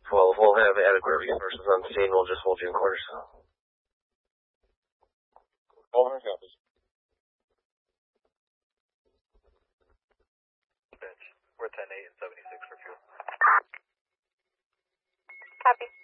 Well, we'll have adequate resources on scene. We'll just hold you in quarters. All our copies. We're 10-8 and 76 for fuel. Copy.